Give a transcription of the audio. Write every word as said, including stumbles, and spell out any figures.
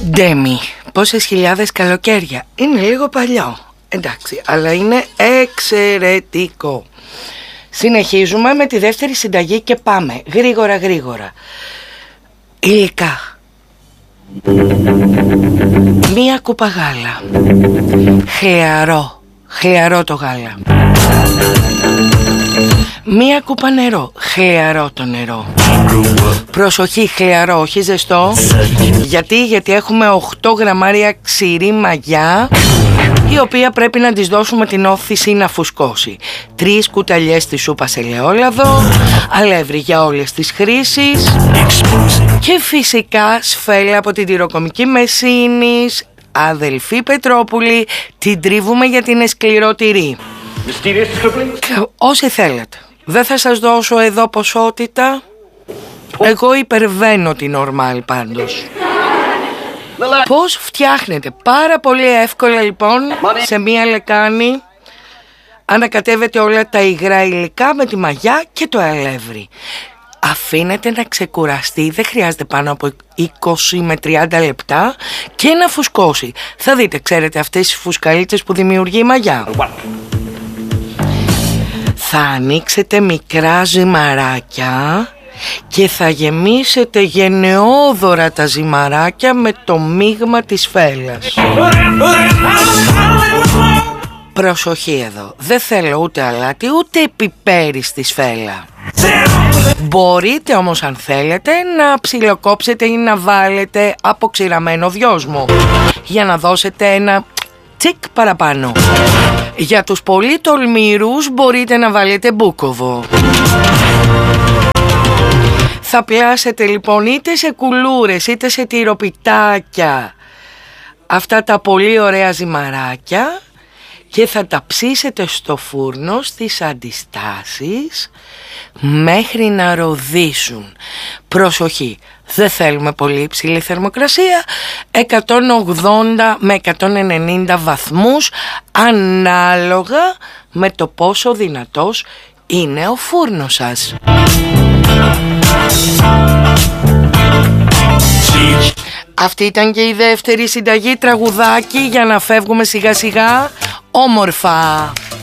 Ντέμι, πόσες χιλιάδες καλοκαίρια. Είναι λίγο παλιό, εντάξει, αλλά είναι εξαιρετικό. Συνεχίζουμε με τη δεύτερη συνταγή και πάμε γρήγορα γρήγορα. Υλικά: μία κούπα γάλα, χλιαρό, χλιαρό το γάλα. Μία κούπα νερό, χλιαρό το νερό. Προσοχή, χλιαρό, όχι ζεστό. Γιατί, γιατί έχουμε οκτώ γραμμάρια ξηρή μαγιά, η οποία πρέπει να της δώσουμε την όθηση να φουσκώσει. Τρεις κουταλιές της σούπας ελαιόλαδο, αλεύρι για όλες τις χρήσεις και φυσικά σφέλα από την τυροκομική Μεσίνης, αδελφή Πετρόπουλη, την τρίβουμε γιατί είναι σκληρό τυρί. Όσοι θέλετε. Δεν θα σας δώσω εδώ ποσότητα. Εγώ υπερβαίνω την νορμάλ πάντως. Πώς φτιάχνετε? Πάρα πολύ εύκολα λοιπόν. Σε μία λεκάνη ανακατεύετε όλα τα υγρά υλικά με τη μαγιά και το αλεύρι. Αφήνετε να ξεκουραστεί, δεν χρειάζεται πάνω από είκοσι με τριάντα λεπτά και να φουσκώσει. Θα δείτε, ξέρετε αυτές οι φουσκαλίτσες που δημιουργεί η μαγιά. Θα ανοίξετε μικρά ζυμαράκια και θα γεμίσετε γενναιόδωρα τα ζυμαράκια με το μείγμα της φέλλας. Προσοχή εδώ, δεν θέλω ούτε αλάτι ούτε πιπέρι στη σφέλα. Μπορείτε όμως αν θέλετε να ψιλοκόψετε ή να βάλετε αποξηραμένο δυόσμο για να δώσετε ένα τσικ παραπάνω. Για τους πολύ τολμηρούς μπορείτε να βάλετε μπούκοβο. Θα πιάσετε λοιπόν είτε σε κουλούρες είτε σε τυροπιτάκια αυτά τα πολύ ωραία ζυμαράκια και θα τα ψήσετε στο φούρνο στις αντιστάσεις μέχρι να ροδίσουν. Προσοχή, δεν θέλουμε πολύ υψηλή θερμοκρασία, εκατόν ογδόντα με εκατόν ενενήντα βαθμούς ανάλογα με το πόσο δυνατός είναι ο φούρνος σας. Αυτή ήταν και η δεύτερη συνταγή, τραγουδάκι για να φεύγουμε σιγά σιγά όμορφα.